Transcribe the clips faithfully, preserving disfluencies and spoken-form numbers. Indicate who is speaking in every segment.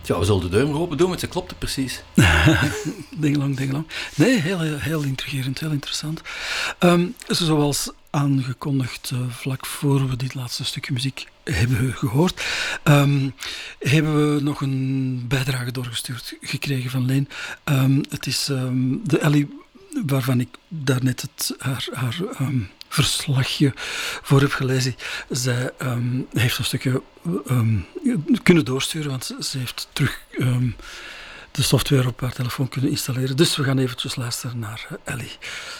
Speaker 1: Ja, we zullen de deur maar open doen, want ze klopte precies.
Speaker 2: Dingelang, dingelang. Nee, heel, heel, heel intrigerend, heel interessant. Um, zoals aangekondigd, uh, vlak voor we dit laatste stukje muziek hebben gehoord, um, hebben we nog een bijdrage doorgestuurd gekregen van Leen. Um, het is um, de Ellie waarvan ik daarnet het, haar, haar um, verslagje voor heb gelezen. Zij um, heeft een stukje um, kunnen doorsturen, want ze heeft terug um, de software op haar telefoon kunnen installeren. Dus we gaan eventjes luisteren naar Ellie.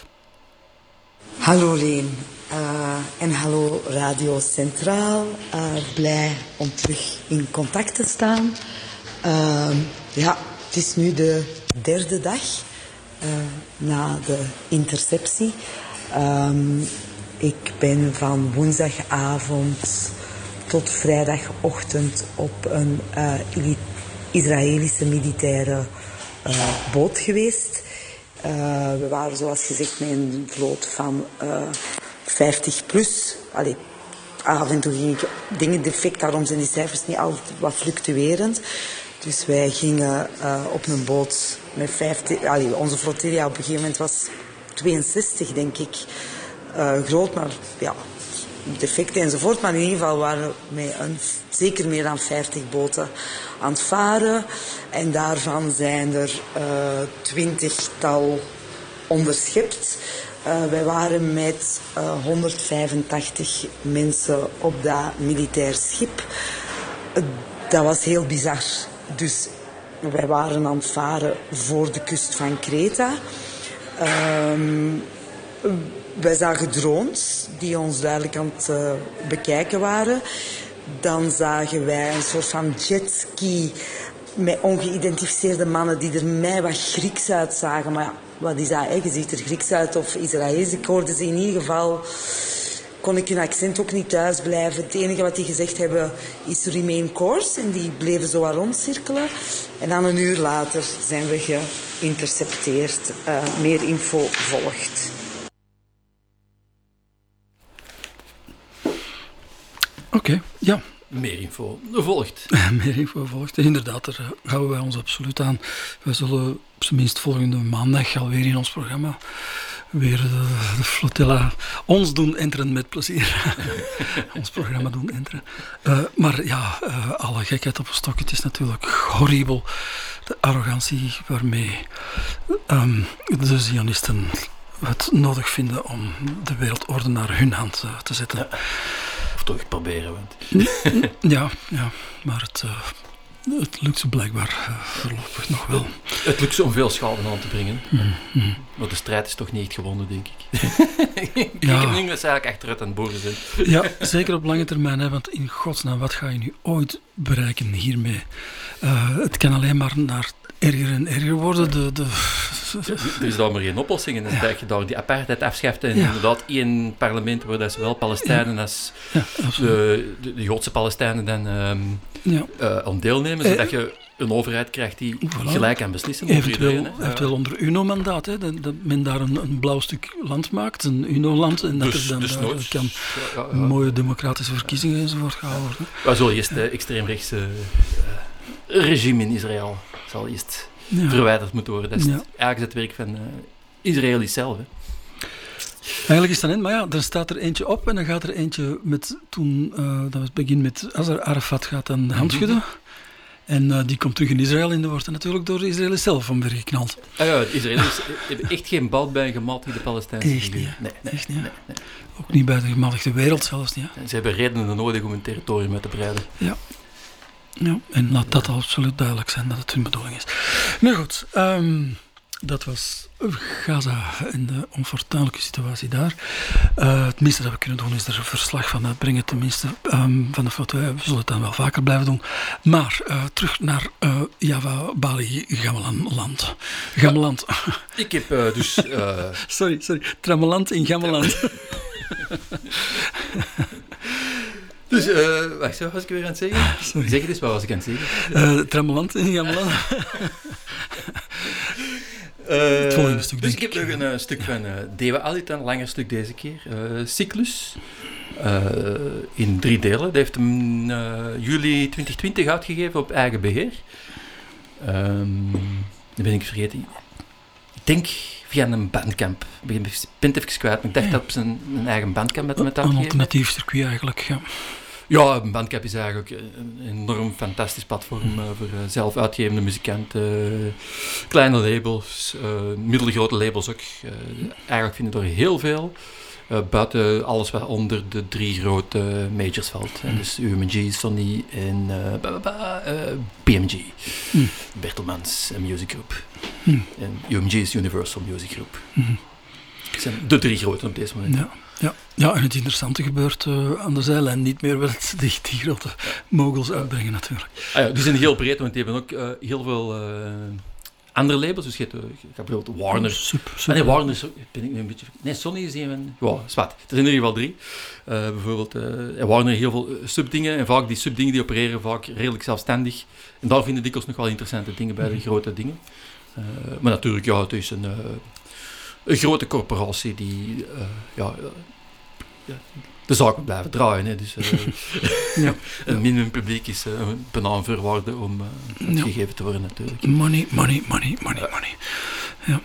Speaker 3: Hallo Leen uh, en hallo Radio Centraal. Uh, blij om terug in contact te staan. Uh, ja, het is nu de derde dag uh, na de interceptie. Um, ik ben van woensdagavond tot vrijdagochtend op een uh, Israëlische militaire uh, boot geweest. Uh, we waren zoals gezegd met een vloot van uh, vijftig plus. Allee, af en toe gingen dingen defect, daarom zijn die cijfers niet altijd wat fluctuerend. Dus wij gingen uh, op een boot met vijftig... Allee, onze flotilla op een gegeven moment was tweeënzestig, denk ik. Uh, groot, maar ja, defecten enzovoort. Maar in ieder geval waren we met een, zeker meer dan vijftig boten aan het varen. En daarvan zijn er uh, twintigtal onderschept. Uh, wij waren met uh, honderdvijfentachtig mensen op dat militair schip. Uh, dat was heel bizar. Dus wij waren aan het varen voor de kust van Kreta. Uh, wij zagen drones die ons duidelijk aan het uh, bekijken waren. Dan zagen wij een soort van jetski met ongeïdentificeerde mannen die er mij wat Grieks uitzagen. Maar ja, wat is dat? Hè? Je ziet er Grieks uit of Israëlisch. Ik hoorde ze in ieder geval... Kon ik hun accent ook niet thuis blijven. Het enige wat die gezegd hebben is remain course. En die bleven zo wat rondcirkelen. En dan een uur later zijn we geïntercepteerd. Uh, meer info volgt.
Speaker 2: Oké, okay, ja.
Speaker 1: Meer info volgt.
Speaker 2: Meer info volgt. En inderdaad, daar houden wij ons absoluut aan. Wij zullen op zijn minst volgende maandag alweer in ons programma weer de, de flotilla ons doen enteren met plezier. ons programma doen enteren. Uh, maar ja, uh, alle gekheid op een stok. Het is natuurlijk horribel. De arrogantie waarmee um, de Zionisten het nodig vinden om de wereldorde naar hun hand uh, te zetten.
Speaker 1: Ja. Of toch proberen we het.
Speaker 2: ja, ja, maar het, uh, het lukt ze blijkbaar uh, voorlopig nog wel.
Speaker 1: Het lukt ze om veel schade aan te brengen.
Speaker 2: Mm-hmm.
Speaker 1: Maar de strijd is toch niet echt gewonnen, denk ik. ik
Speaker 2: ja.
Speaker 1: denk dat ze eigenlijk achteruit aan het boren zijn.
Speaker 2: Ja, zeker op lange termijn. Hè, want in godsnaam, wat ga je nu ooit bereiken hiermee? Uh, het kan alleen maar naar erger en erger worden. De, de...
Speaker 1: Er is daar maar geen oplossing in. Ja. Dat je daar die apartheid afschaft en ja. inderdaad één parlement waar dat zowel Palestijnen ja. als
Speaker 2: ja,
Speaker 1: de, de, de Joodse Palestijnen dan um, ja. uh, aan deelnemen, zodat je een overheid krijgt die voilà. gelijk kan beslissen over
Speaker 2: eventueel,
Speaker 1: iedereen. Hè?
Speaker 2: Eventueel onder U N O-mandaat, hè, dat, dat men daar een, een blauw stuk land maakt, een U N O-land, en dat
Speaker 1: dus,
Speaker 2: er dan
Speaker 1: dus
Speaker 2: daar
Speaker 1: nooit.
Speaker 2: kan
Speaker 1: ja, ja, ja.
Speaker 2: mooie democratische verkiezingen enzovoort gehouden worden.
Speaker 1: Waar zal eerst de extreemrechtse uh, regime in Israël zal eerst ja. verwijderd moeten worden. Dat is ja. eigenlijk het werk van uh, Israëli's zelf. Hè.
Speaker 2: Eigenlijk is dat net, maar ja, er staat er eentje op en dan gaat er eentje met, toen, uh, dat was het begin met Asser Arafat gaat dan handschudden. Mm-hmm. En uh, die komt terug in Israël en dan wordt er natuurlijk door de Israëli's zelf omvergeknald.
Speaker 1: Ah ja, de Israëli's hebben echt geen bal bij een gematigde Palestijnse
Speaker 2: Echt niet,
Speaker 1: nee, nee,
Speaker 2: echt niet.
Speaker 1: Nee, nee.
Speaker 2: Ook niet bij de gematigde wereld zelfs niet.
Speaker 1: Ze hebben redenen nodig om een territorium uit te breiden.
Speaker 2: Ja. Ja, en laat dat absoluut duidelijk zijn dat het hun bedoeling is. Nou goed, um, dat was Gaza en de onfortuinlijke situatie daar. Uh, het minste dat we kunnen doen is er een verslag van uitbrengen, tenminste um, van de foto. We zullen het dan wel vaker blijven doen. Maar uh, terug naar uh, Java, Bali, Gameland. Gameland.
Speaker 1: Ja, ik heb uh, dus... Uh...
Speaker 2: sorry, sorry. Trameland in Gameland.
Speaker 1: Dus, uh, wacht, zo was ik weer aan het zeggen?
Speaker 2: Sorry.
Speaker 1: Zeg het eens, wat was ik aan het zeggen?
Speaker 2: Uh, Trameland in Gameland.
Speaker 1: Uh,
Speaker 2: het volgende stuk,
Speaker 1: dus
Speaker 2: denk
Speaker 1: ik heb nog een uh, stuk van uh, Dewa Alit, een langer stuk deze keer. Uh, Cyclus. Uh, in drie delen. Dat heeft hem uh, juli twintig twintig uitgegeven op eigen beheer. Um, dan ben ik vergeten. Ik denk via een bandcamp. Ik ben het even kwijt, maar ik dacht ja. dat op zijn een eigen bandcamp met hem het
Speaker 2: Een alternatief circuit eigenlijk, ja.
Speaker 1: Ja, een bandcamp is eigenlijk een enorm fantastisch platform uh, voor uh, zelf uitgevende muzikanten. Uh, kleine labels, uh, middelgrote labels ook. Uh, eigenlijk vinden er heel veel. Uh, buiten alles wat onder de drie grote majors valt. En dus U M G, Sony en uh, ba, ba, ba, uh, B M G. Mm. Bertelmans Music Group. Mm. En U M G is Universal Music Group. Mm. Dat zijn de drie grote op deze moment.
Speaker 2: Ja. Ja, ja, en het interessante gebeurt uh, aan de zijlijn niet meer wat die, die grote moguls uitbrengen natuurlijk.
Speaker 1: Ah ja, die zijn heel breed, want die hebben ook uh, heel veel uh, andere labels. Dus je hebt, uh, je hebt bijvoorbeeld Warner.
Speaker 2: Super, super.
Speaker 1: Ah, nee, Warner is, ben ik nu een beetje... Nee, Sony is een... Ja, zwart. Er zijn in ieder geval drie. Uh, bijvoorbeeld, uh, Warner heel veel subdingen. En vaak die subdingen die opereren vaak redelijk zelfstandig. En daar vinden dikwijls nog wel interessante dingen bij, de grote dingen. Uh, maar natuurlijk, ja, het is een... Uh, Een grote corporatie die uh, ja, uh, ja, de zaak moet blijven draaien. Hè. Dus, uh, ja. Een minimumpubliek is uh, bijna een voorwaarde om uh, uitgegeven ja. te worden natuurlijk.
Speaker 2: Money, money, money, money, money. Ja.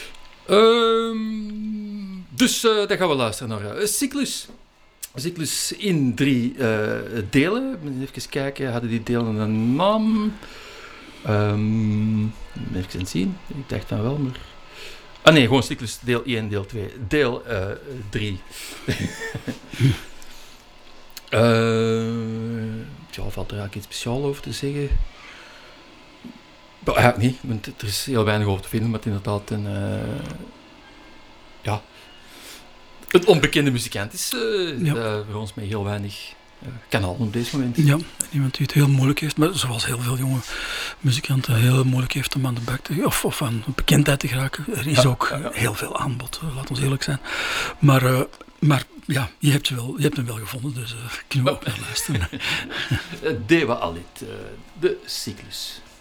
Speaker 1: Um, dus uh, dan gaan we luisteren naar uh, Cyclus. Cyclus in drie uh, delen. Even kijken, hadden die delen een naam? Um, even zien, ik dacht dan wel, maar... Ah nee, gewoon Cyclus deel één, deel twee. Deel uh, drie. uh, ja, valt er eigenlijk iets speciaals over te zeggen? Maar eigenlijk niet, want er is heel weinig over te vinden, maar het inderdaad een... Uh, ja... Een onbekende muzikant is. Uh, ja. uh, voor ons met heel weinig... kanaal op deze moment.
Speaker 2: Ja, iemand die het heel moeilijk heeft, maar zoals heel veel jonge muzikanten heel moeilijk heeft om aan de bak te of, of aan bekendheid te geraken. Er is ja, ook ja, ja. heel veel aanbod, laat ons eerlijk zijn. Maar, uh, maar ja, je hebt, je, wel, je hebt hem wel gevonden, dus uh, kunnen we ook naar luisteren.
Speaker 1: Deva Alit, uh, de Cyclus.